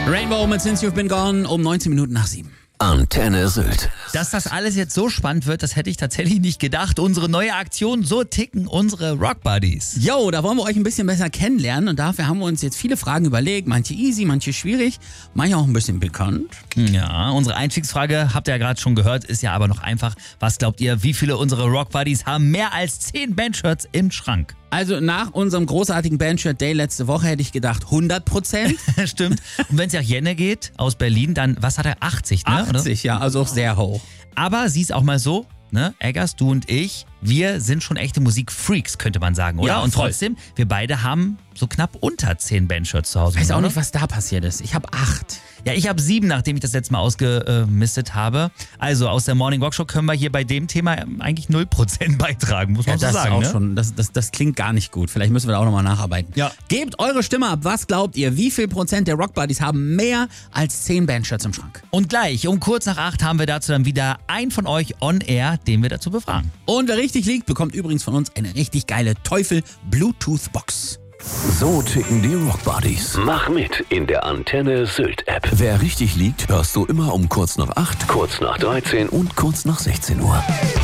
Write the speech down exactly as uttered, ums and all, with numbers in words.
Rainbow mit Since You've Been Gone um neunzehn Minuten nach sieben. Antenne Sylt. Dass das alles jetzt so spannend wird, das hätte ich tatsächlich nicht gedacht. Unsere neue Aktion, so ticken unsere Rock Buddies. Jo, da wollen wir euch ein bisschen besser kennenlernen und dafür haben wir uns jetzt viele Fragen überlegt. Manche easy, manche schwierig, manche auch ein bisschen bekannt. Ja, unsere Einstiegsfrage, habt ihr ja gerade schon gehört, ist ja aber noch einfach. Was glaubt ihr, wie viele unserer Rock Buddies haben mehr als zehn Bandshirts im Schrank? Also nach unserem großartigen Bandshirt Day letzte Woche hätte ich gedacht hundert Prozent. Stimmt. Und wenn es nach Jenne geht, aus Berlin, dann, was hat er, achtzig, ne? achtzig, ja, also auch sehr hoch. Aber sieh es auch mal so, ne? Eggers, du und ich, wir sind schon echte Musikfreaks, könnte man sagen, oder? Ja, und voll. trotzdem, wir beide haben so knapp unter zehn Bandshirts zu Hause. Ich weiß auch oder? nicht, was da passiert ist. Ich habe acht. Ja, ich habe sieben, nachdem ich das letzte Mal ausgemistet habe. Also aus der Morning Rock Show können wir hier bei dem Thema eigentlich null Prozent beitragen, muss man so das sagen. ist auch ne? schon, das, das, das klingt gar nicht gut. Vielleicht müssen wir da auch nochmal nacharbeiten. Ja. Gebt eure Stimme ab. Was glaubt ihr? Wie viel Prozent der Rock Buddies haben mehr als zehn Bandshirts im Schrank? Und gleich um kurz nach acht haben wir dazu dann wieder einen von euch on air, den wir dazu befragen. Und wer richtig liegt, bekommt übrigens von uns eine richtig geile Teufel-Bluetooth-Box. So ticken die Rock Buddies. Mach mit in der Antenne Sylt App. Wer richtig liegt, hörst du immer um kurz nach acht, Kurz nach dreizehn und kurz nach sechzehn Uhr.